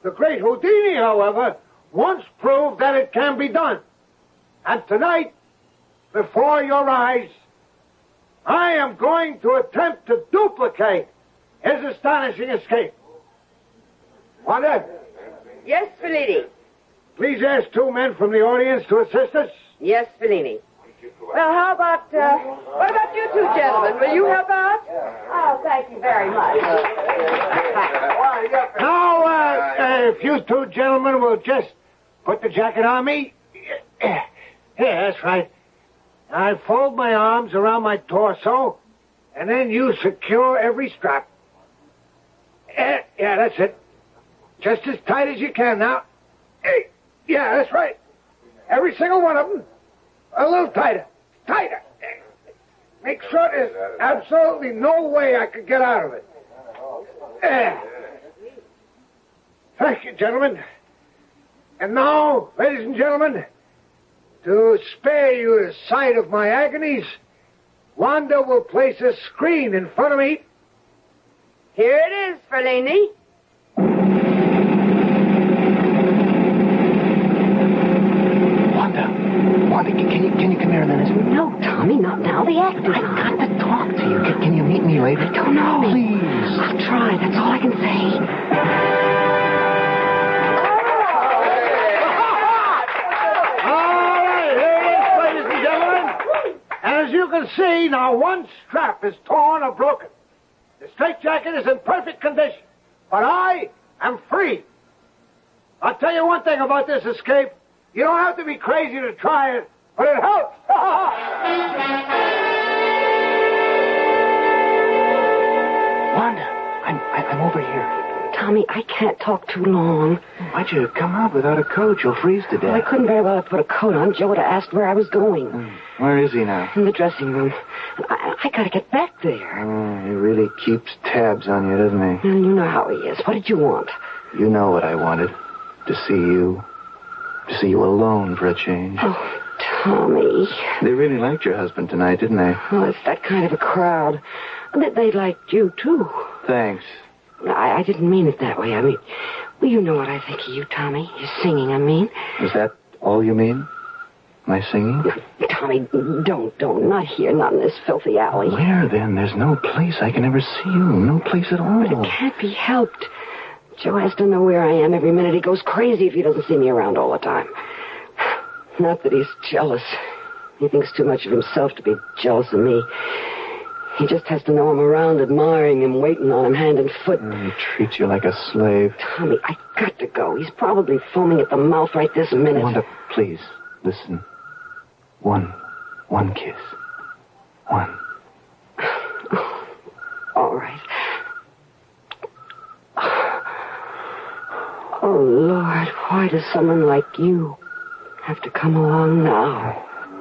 The great Houdini, however, once proved that it can be done. And tonight, before your eyes, I am going to attempt to duplicate his astonishing escape. Wanda? Yes, Fellini. Please ask 2 men from the audience to assist us. Yes, Fellini. Well, how about, what about you 2 gentlemen? Will you help out? Oh, thank you very much. Now, if you 2 gentlemen will just put the jacket on me. Yeah, that's right. I fold my arms around my torso, and then you secure every strap. Yeah, that's it. Just as tight as you can now. Hey, yeah, that's right. Every single one of them. A little tighter. Tighter. Make sure there's absolutely no way I could get out of it. Thank you, gentlemen. And now, ladies and gentlemen, to spare you the sight of my agonies, Wanda will place a screen in front of me. Here it is, Fellini. Wanda, can you come here a minute? No, Tommy, not now. The actor's I've got to talk to you. Can you meet me later? I don't know. Please. I'll try. That's all I can say. All right, here it is, ladies and gentlemen. As you can see, now one strap is torn or broken. The straitjacket is in perfect condition, but I am free. I'll tell you one thing about this escape. You don't have to be crazy to try it, but it helps. Wanda, I'm over here. Tommy, I can't talk too long. Why'd you come out without a coat? You'll freeze to death. Well, I couldn't very well have put a coat on. Joe would have asked where I was going. Where is he now? In the dressing room. I gotta get back there. He really keeps tabs on you, doesn't he? Well, you know how he is. What did you want? You know what I wanted. To see you. To see you alone for a change. Oh, Tommy. They really liked your husband tonight, didn't they? Oh, it's that kind of a crowd. They liked you, too. Thanks. I didn't mean it that way. I mean, well, you know what I think of you, Tommy. Your singing, I mean. Is that all you mean? My singing? Tommy, don't. Not here, not in this filthy alley. Where, then? There's no place I can ever see you. No place at all. But it can't be helped. Joe has to know where I am every minute. He goes crazy if he doesn't see me around all the time. Not that he's jealous. He thinks too much of himself to be jealous of me. He just has to know I'm around, admiring him, waiting on him hand and foot. He treats you like a slave. Tommy, I got to go. He's probably foaming at the mouth right this minute. Wanda, please, listen. One kiss. One. All right. Oh, Lord, why does someone like you have to come along now?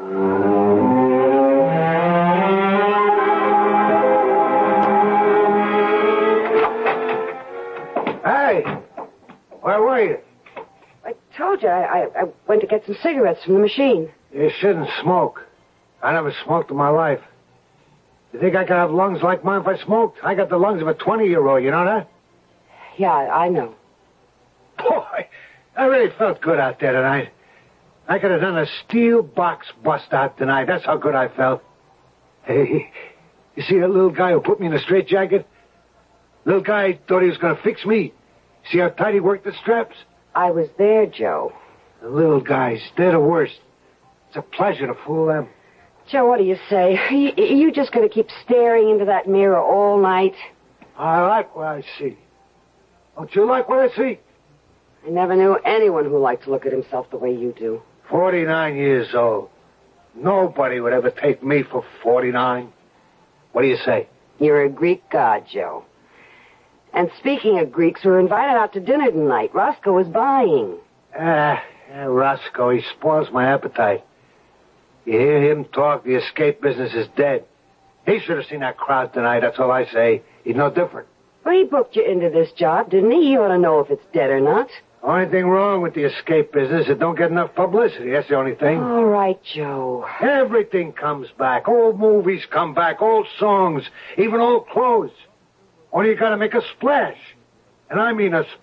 Hey, where were you? I told you, I went to get some cigarettes from the machine. You shouldn't smoke. I never smoked in my life. You think I could have lungs like mine if I smoked? I got the lungs of a 20-year-old, you know that? Yeah, I know. Boy, I really felt good out there tonight. I could have done a steel box bust out tonight. That's how good I felt. Hey, you see that little guy who put me in a straitjacket? Little guy thought he was going to fix me. See how tight he worked the straps? I was there, Joe. The little guys, they're the worst. It's a pleasure to fool them. Joe, what do you say? You just going to keep staring into that mirror all night? I like what I see. Don't you like what I see? I never knew anyone who liked to look at himself the way you do. 49 years old. Nobody would ever take me for 49. What do you say? You're a Greek god, Joe. And speaking of Greeks, we're invited out to dinner tonight. Roscoe is buying. Roscoe, he spoils my appetite. You hear him talk, the escape business is dead. He should have seen that crowd tonight, that's all I say. He's no different. Well, he booked you into this job, didn't he? He ought to know if it's dead or not. Only thing wrong with the escape business, it don't get enough publicity. That's the only thing. All right, Joe. Everything comes back. Old movies come back, old songs, even old clothes. Only you gotta make a splash. And I mean a